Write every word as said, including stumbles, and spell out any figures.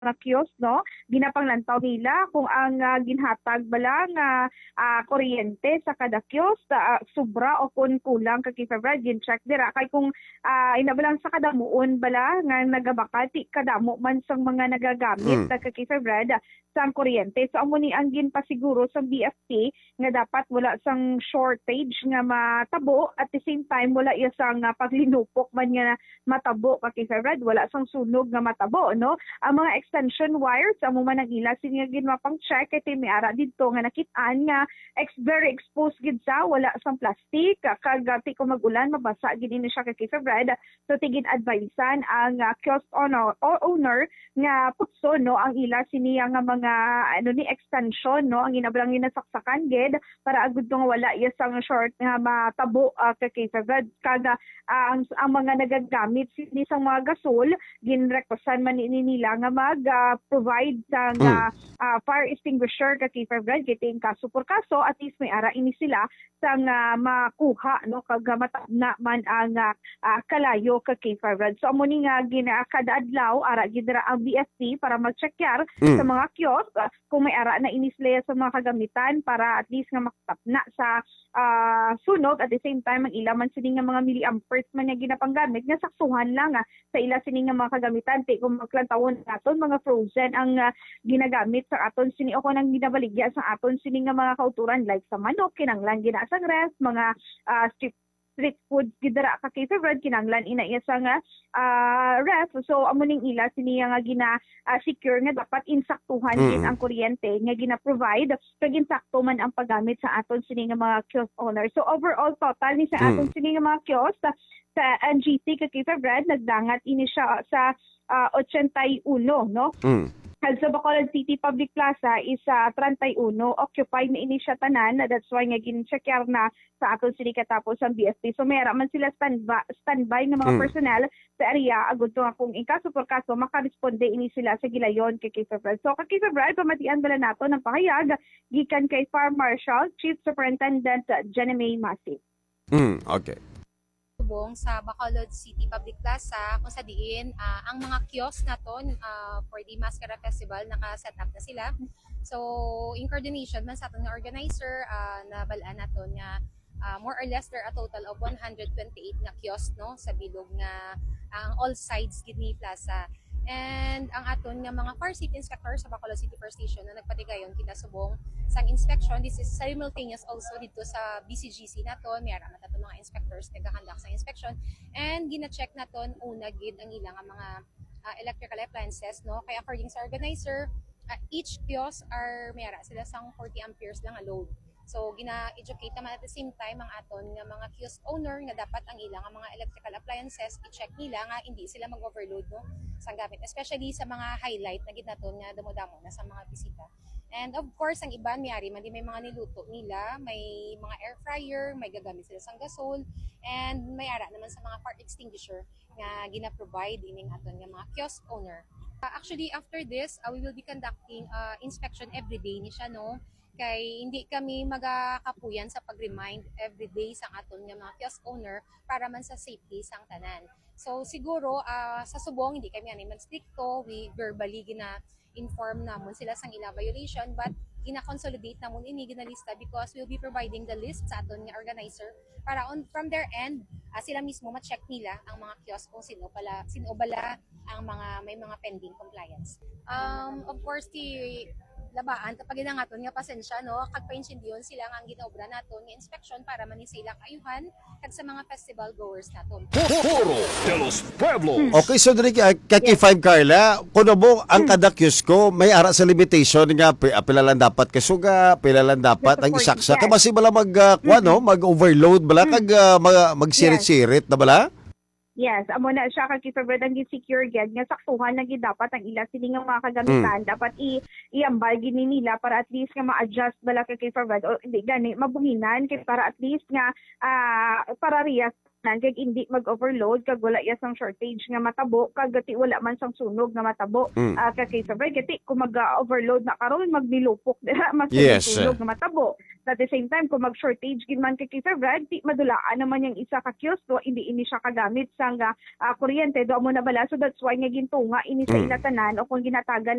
mga kiosk, no, ginapanglantaw nila kung ang uh, ginhatag bala nga uh, kuryente sa kada kiosk uh, sobra o kung kulang kay February gin-check dira kay kung uh, inabalang sa kadamuon bala nga nagabakal ti kadamo man sang mga nagagamit Mm. mm. kay February sa kuryente. So amo ni ang ginpasiguro sa B F T nga dapat wala sang shortage nga matabo at the same time wala iya sang uh, paglinupok man nga matabo kay February, wala sang sunog nga matabo, no. Ang mga extension wires amo man ang ila sini nga ginmapang check kay may ara didto nga nakit-an nga ex very exposed gid sa wala sang plastic kag ti ko magulan mabasa gid ini siya kay February. So tigin advisean ang uh, kiosk owner or owner nga putso, no, ang ila sini nga mga ano ni extension, no, ang inabalang ginasaksakan gid para agud nga wala iya sang short nga matabo uh, kay February. Kaga uh, ang, ang mga nagagamit sini sang mga gasol ginrequestan man ni nila nga mag uh, provide sang uh, uh, fire extinguisher kay February kiting kaso por kaso at least may ara ini sila sang uh, makuha, no, kag matabna man ang uh, uh, kalayo kay February. So amo ni nga gina kada adlaw ara gidra ang B F T para mag-checkar Mm. sa mga kiosk uh, kung may ara na inisleya sa mga kagamitan para at least nga makatapna sa uh, sunog at the same time ang ila man sini nga mga milliamperes man nga ginapanggamit nga saksuhan lang uh, sa ila sini nga mga kagamitan ti kung magklantawon naton mga frozen ang uh, ginagamit sa aton sini o nang ginabaligya sa aton sini nga mga kauturan like sa manok kinanglan gina sang rest mga uh, street street food gidara ka kay February kinanglan ina iya sa nga uh, ref. So amo ning ila sini nga gina uh, secure nga dapat insaktuhan Mm. din ang kuryente nga gina provide kag insakto man ang paggamit sa aton sini nga mga kiosk owner. So overall total ni sa Mm. aton sini nga mga kiosk sa, sa N G T kay February nagdangat ini siya sa uh, eighty-one, no. Mm. At sa Bacolod City Public Plaza is uh, thirty-one, occupied na ini siya tanan. That's why nga gin-checkar na sa aton sini katapos ang B F T. So mayroon man sila standby, standby ng mga Mm. personnel sa area agud to nga kung in kaso por kaso makaresponde ini sila sa gilayon kay K February. So kay February pamatian bala nato ng pahayag gikan kay Fire Marshal Chief Superintendent Jenny May Masip. Mm. Okay. Subong sa Bacolod City Public Plaza kung sa diin ah, ang mga kiosk naton ah, for the Mascara Festival naka-set up na sila. So in coordination man sa aton nga organizer uh, nabalaan naton nga ah, more or less there a total of one hundred twenty-eight nga kiosk, no, sa bilog nga ang all sides gid ni plaza. And ang aton nga mga fire safety inspector sa Bacolod City Fire Station na nagpatigayon kita subong sang inspection. This is simultaneous also dito sa B C G C naton. May ara na tato mga inspectors nagahandak sa inspection and gina-check naton una gid ang ilang nga mga uh, electrical appliances, no. Kaya according sa organizer, uh, each kiosk are may ara sila sang forty amperes lang nga load. So gina-educate naman at the same time ang aton nga mga kiosk owner nga dapat ang ilang nga mga electrical appliances i-check nila nga hindi sila mag-overload, no, sa gamit, especially sa mga highlight na gid naton nga damo-damo na sa mga bisita. And of course ang iban may ari man di may mga niluto nila, may mga air fryer, may gagamit sila sang gasol, and may ara naman sa mga fire extinguisher nga gina-provide ining aton nga mga kiosk owner. Uh, actually after this uh, we will be conducting uh, inspection every day ni siya, no, kay hindi kami magakapuyan sa pag-remind everyday sa aton nga mga kiosk owner para man sa safety sang tanan. So siguro uh, sa subong hindi kami ani mag-stricto, we verbally gina inform namon sila sang ila violation, but gina-consolidate namon ini ginalista because we'll be providing the list sa aton nga organizer para on from their end uh, sila mismo ma-check nila ang mga kiosk kung sino pala sino bala ang mga may mga pending compliance. Um of course ti labaan kapag ginangaton nga pasensya, no, kag painsindiyon sila nga ang ginaobra naton nga inspection para man ni sila kaayuhan kag sa mga festival goers naton. Foro de los Pueblos. Okay, so diri kay kay five Carla, kuno mo ang kada kiosk ko may ara sa limitation nga pi- ah, pila lang dapat kasuga, pila lang dapat ang isaksa. Kay basi bala mag uh, kuha, no, mag-overload bala kag uh, mag- magsirit-sirit na bala. Yes, amo na siya kay February ang secure gid nga saktuhan na gid dapat ang ila sini nga mga kagamitan dapat i iambal gini nila para at least nga ma-adjust bala kay February o hindi gani mabuhinan kay para at least nga uh, para riya kag hindi mag-overload kag wala iya sang shortage nga matabo kag gati wala man sang sunog nga matabo. Mm. Ah, kag kay February gati kung mag-overload na karon magnilupok dira mas Yes. sunog nga matabo. At the same time kung mag-shortage gid man kay February di madulaan naman yang isa ka kiosk do hindi ini siya kagamit sang uh, kuryente do mo na bala, so that's why nga gintunga ini sa Mm. inatanan o kung ginatagan